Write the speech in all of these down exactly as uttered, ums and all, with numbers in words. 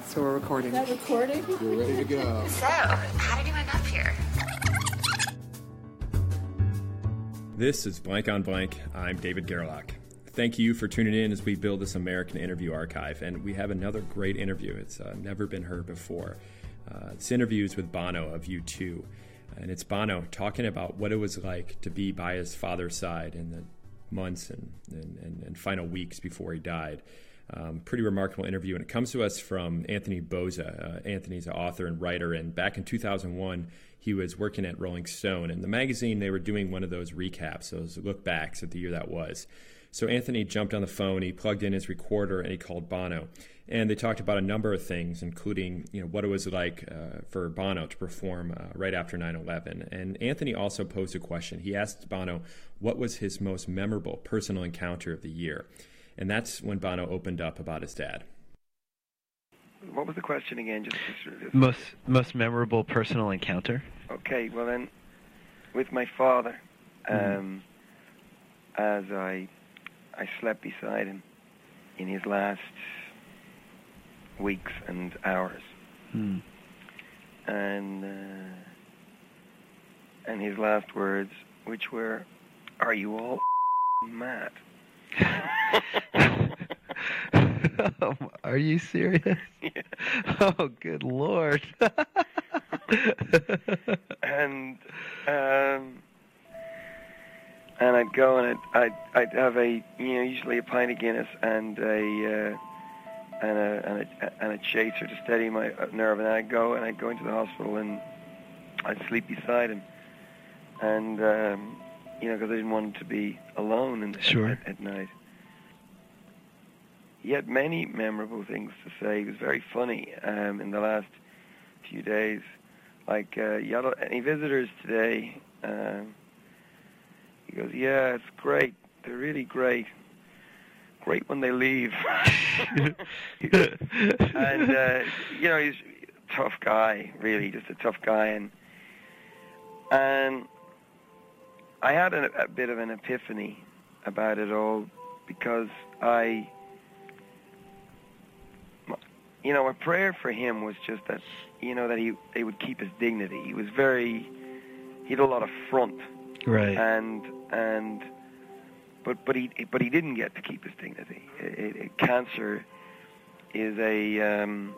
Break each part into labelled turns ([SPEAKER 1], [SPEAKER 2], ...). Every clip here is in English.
[SPEAKER 1] So we're recording.
[SPEAKER 2] Is that recording?
[SPEAKER 3] We're ready to go.
[SPEAKER 4] So, how did you end up here?
[SPEAKER 5] This is Blank on Blank. I'm David Gerlach. Thank you for tuning in as we build this American interview archive. And we have another great interview. It's uh, never been heard before. Uh, this interview is with Bono of U two. And it's Bono talking about what it was like to be by his father's side in the months and, and, and, and final weeks before he died. Um, pretty remarkable interview. And it comes to us from Anthony Bozza. Uh, Anthony's an author and writer. And back in two thousand one, he was working at Rolling Stone. And the magazine, they were doing one of those recaps, those look backs at the year that was. So Anthony jumped on the phone, he plugged in his recorder, and he called Bono. And they talked about a number of things, including, you know, what it was like uh, for Bono to perform uh, right after nine eleven. And Anthony also posed a question. He asked Bono what was his most memorable personal encounter of the year. And that's when Bono opened up about his dad.
[SPEAKER 6] What was the question again? Just, just
[SPEAKER 7] most most memorable personal encounter.
[SPEAKER 6] Okay, well then, with my father, um, mm-hmm. as I I slept beside him in his last weeks and hours,
[SPEAKER 7] mm.
[SPEAKER 6] and uh, and his last words, which were, "Are you all mad?"
[SPEAKER 7] Are you serious?
[SPEAKER 6] Yeah.
[SPEAKER 7] Oh, good Lord.
[SPEAKER 6] and um, and I'd go and I'd, I'd I'd have a you know usually a pint of Guinness and a uh, and a and a and a chaser to steady my nerve, and I'd go and I'd go into the hospital and I'd sleep beside him, and um, you know because I didn't want him to be alone in the,
[SPEAKER 7] sure.
[SPEAKER 6] at, at night. He had many memorable things to say. He was very funny um, in the last few days. Like, uh, you had any visitors today? Um, he goes, yeah, it's great. They're really great. Great when they leave. and, uh, you know, he's a tough guy, really, just a tough guy. And and I had a, a bit of an epiphany about it all because I... You know, a prayer for him was just that, you know, that he, he would keep his dignity. He was very, he had a lot of front.
[SPEAKER 7] Right.
[SPEAKER 6] And, and, but, but he, but he didn't get to keep his dignity. It, it, cancer is a, um,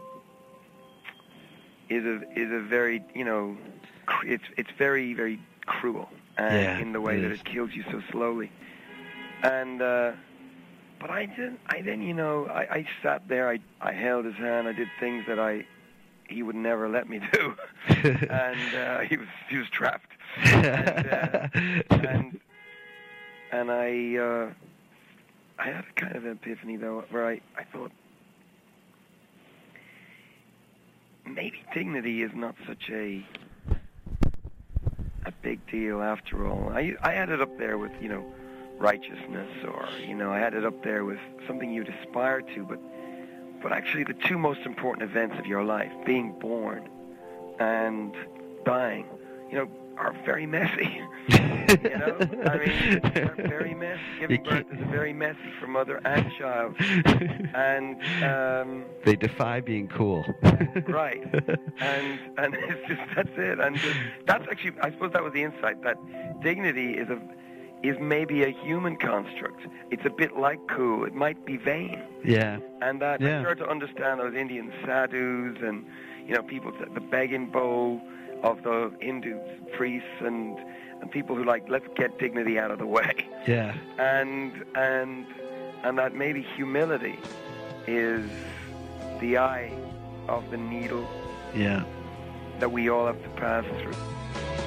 [SPEAKER 6] is a, is a very, you know, it's, it's very, very cruel uh,
[SPEAKER 7] yeah,
[SPEAKER 6] in the way
[SPEAKER 7] it
[SPEAKER 6] that
[SPEAKER 7] is.
[SPEAKER 6] it kills you so slowly. And, uh, But I didn't. I then, you know, I, I sat there. I, I held his hand. I did things that I, he would never let me do, and uh, he was he was trapped. And uh, and, and I, uh, I had a kind of an epiphany though, where I, I thought maybe dignity is not such a a big deal after all. I I had it up there with you know. righteousness, or you know, I had it up there with something you'd aspire to, but but actually the two most important events of your life, being born and dying, you know, are very messy. you know, I mean, they're very messy. Giving birth is very messy for mother and child, and um,
[SPEAKER 7] they defy being cool.
[SPEAKER 6] right, and and it's just that's it, and just, that's actually, I suppose that was the insight that dignity is a is maybe a human construct. It's a bit like cool. It might be vain.
[SPEAKER 7] Yeah.
[SPEAKER 6] And that
[SPEAKER 7] yeah.
[SPEAKER 6] I started to understand those Indian sadhus and, you know, people, the begging bowl of the Hindu priests and, and people who like, let's get dignity out of the way.
[SPEAKER 7] Yeah.
[SPEAKER 6] And, and, and that maybe humility is the eye of the needle
[SPEAKER 7] yeah.
[SPEAKER 6] that we all have to pass through.